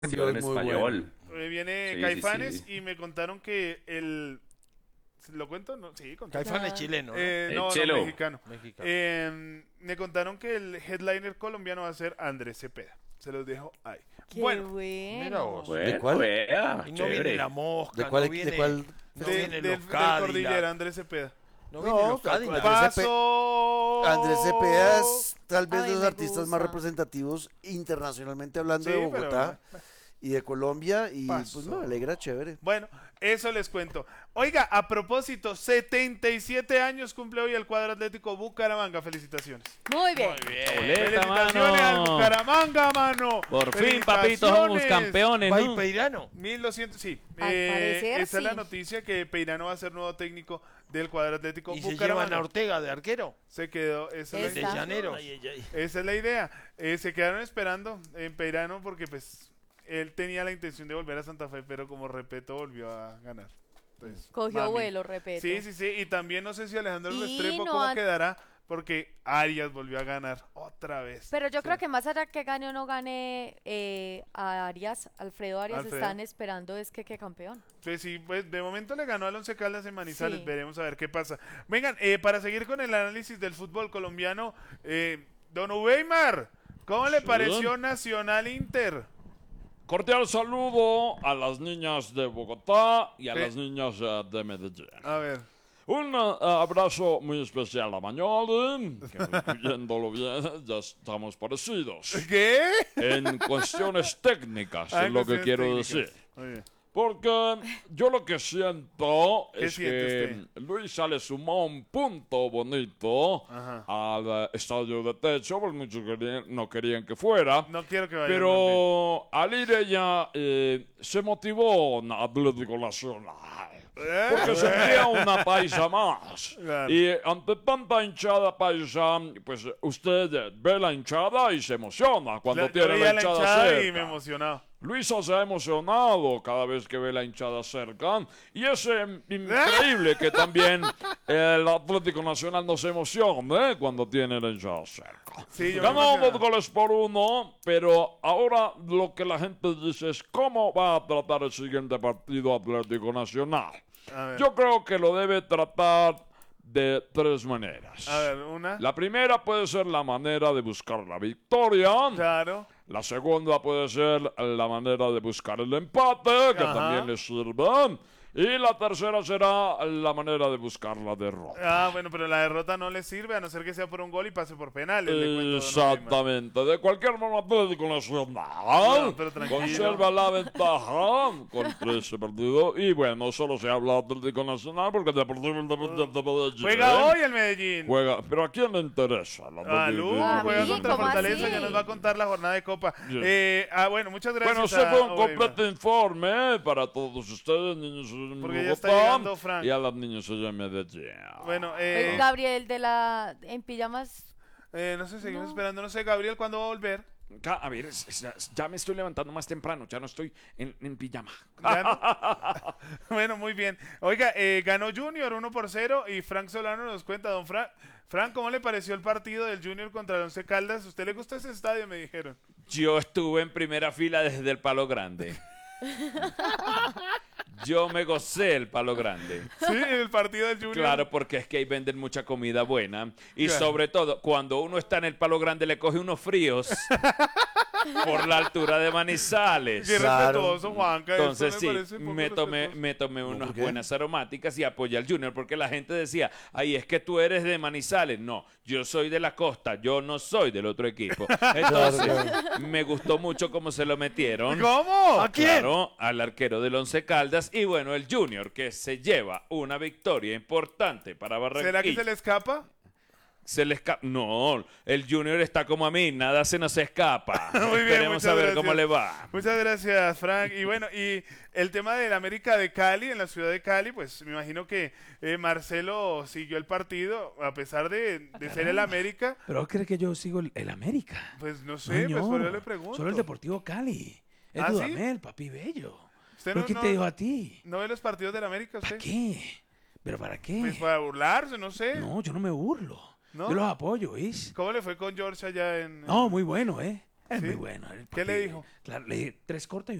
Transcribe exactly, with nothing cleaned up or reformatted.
Envió en es muy español. bueno. Eh, Viene Sí, Caifanes sí, sí. y me contaron que el... ¿Lo cuento? No, sí, conté. Caifán es Ah. chileno, ¿no? Eh, no, no, Échelo. mexicano. Mexicano. Eh, me contaron que el headliner colombiano va a ser Andrés Cepeda. Se los dejo ahí. Qué Bueno, bueno. Mira vos. Bueno, cuál? vea, Y no chévere. viene la mosca, ¿De cuál- no viene, de cuál? no de- vienen del, los del Cadillac. Cordillera, Andrés Cepeda. No No, vienen los Andrés Cadillac. Cepeda. Paso. Andrés Cepeda es tal vez Ay, de los me artistas más gusta. representativos internacionalmente hablando Sí, de pero- Bogotá y de Colombia y Pasó. pues me alegra, chévere. Bueno, eso les cuento. Oiga, a propósito, setenta y siete años cumple hoy el cuadro atlético Bucaramanga. Felicitaciones. Muy bien. Muy bien. Boleta, Felicitaciones al mano. Bucaramanga, mano. Por fin, papito, somos Felicitaciones. campeones, ¿Va ¿no? Peirano? mil doscientos, sí. Al Eh, parecer, esta es la sí. noticia que Peirano va a ser nuevo técnico del cuadro atlético ¿Y se llevan Bucaramanga. a Ortega de arquero? Se quedó, esa es, la, Esta. De llanero. esa es la idea. Eh, se quedaron esperando en Peirano porque pues él tenía la intención de volver a Santa Fe, pero como Repeto volvió a ganar. Entonces, Cogió mami. vuelo, repito. Sí, sí, sí. Y también no sé si Alejandro Y Restrepo no cómo han- quedará, porque Arias volvió a ganar otra vez. Pero yo Sí. creo que más allá que gane o no gane eh, a Arias, Alfredo Arias, Alfredo. están esperando es que quede campeón. Pues sí, pues de momento le ganó al Once Caldas en Manizales. Sí. Veremos a ver qué pasa. Vengan, eh, para seguir con el análisis del fútbol colombiano, eh, don Uweimar, ¿cómo le Sí. pareció Nacional Inter? Cordial saludo a las niñas de Bogotá y a Sí. las niñas eh, de Medellín. A ver. Un eh, abrazo muy especial a Mañoli, que viéndolo bien, ya estamos parecidos. ¿Qué? En cuestiones técnicas, Ah, es lo que cuestiones quiero técnicas. decir. Muy bien. Porque yo lo que siento ¿Qué es siente que Luisa le sumó un punto bonito Ajá. al eh, estadio de techo, porque muchos querían- no querían que fuera. No quiero que vaya. Pero al ir ella eh, se motivó en Atlético Nacional. Porque sentía una paisa más. Claro. Y ante tanta hinchada paisa, pues usted ve la hinchada y se emociona cuando Yo tiene veía la hinchada, hinchada cerca. y me emocionaba. Luisa se ha emocionado cada vez que ve la hinchada cerca. Y es eh, increíble que también el Atlético Nacional no se emocione cuando tiene la hinchada cerca. Sí, yo me Ganó emocionaba. dos goles por uno, pero ahora lo que la gente dice es cómo va a tratar el siguiente partido Atlético Nacional. A ver. Yo creo que lo debe tratar de tres maneras. A ver, una. La primera puede ser la manera de buscar la victoria. Claro. La segunda puede ser la manera de buscar el empate, que Ajá. también le sirve. Y la tercera será la manera de buscar la derrota. Ah, bueno, pero la derrota no le sirve a no ser que sea por un gol y pase por penales. le cuento, don Uweimar. Exactamente. De cualquier modo, Atlético Nacional No, pero tranquilo. conserva la ventaja contra ese partido. Y bueno, solo se habla de Atlético Nacional porque Deportivo Independiente de Medellín Juega hoy el Medellín. Juega. Pero ¿a quién le interesa? El Ah, Atlético Lu, A juega mí, contra ¿cómo Fortaleza, así? ya nos va a contar la jornada de Copa. Bien. Eh, ah, bueno, muchas gracias. Bueno, ese a fue un Uweimar. completo informe para todos ustedes, niños de Porque ya está Bogotá, llegando Frank. y a las niñas allá en Medellín. Bueno, El eh, Gabriel de la en pijamas. eh, no sé, seguimos No. esperando. No sé, Gabriel, ¿cuándo va a volver? Ca- A ver, es- es- ya me estoy levantando más temprano, ya no estoy en, en pijama. ¿Ya no? Bueno, muy bien. Oiga, eh, ganó Junior uno por cero y Frank Solano nos cuenta, don Frank. Frank, ¿cómo le pareció el partido del Junior contra el Once Caldas? ¿Usted le gusta ese estadio? Me dijeron. Yo estuve en primera fila desde el Palo Grande. Yo me gocé el Palo Grande. Sí, el partido del Junior. Claro, porque es que ahí venden mucha comida buena. Y Claro. sobre todo, cuando uno está en el Palo Grande, le coge unos fríos por la altura de Manizales. Qué Claro. respetuoso, Juanca. eso Entonces me sí, parece un poco me tomé, respetuoso. me tomé unas ¿por qué? buenas aromáticas y apoyé al Junior porque la gente decía, ay, es que tú eres de Manizales. No, yo soy de la costa, yo no soy del otro equipo. Entonces, Claro, me gustó mucho cómo se lo metieron. ¿Cómo? ¿A quién? Claro, al arquero del Once Caldas y bueno, el Junior que se lleva una victoria importante para Barranquilla. ¿Será que se le escapa? Se le escapa. No, el Junior está como a mí, nada se nos escapa. Muy bien, Esperemos muchas a ver gracias. cómo le va. Muchas gracias, Frank. Y bueno, y el tema del América de Cali, en la ciudad de Cali, pues me imagino que eh, Marcelo siguió el partido, a pesar de, de ser el América, ¿Pero crees que yo sigo el, el América? pues no sé, pues por eso le pregunto. Solo el Deportivo Cali. Es ¿Ah, sí? Dudamel, papi bello. ¿Usted ¿Pero no, quién no- te dijo a ti? ¿No ve los partidos del América ¿Para usted? qué? ¿Pero para qué? Pues para burlarse, no sé. No, yo no me burlo. ¿No? Yo los apoyo, ¿es? ¿Cómo le fue con George allá en...? No, muy bueno, ¿eh? Es ¿Sí? muy bueno. el ¿Qué le papi. dijo? Claro, le dije tres cortes y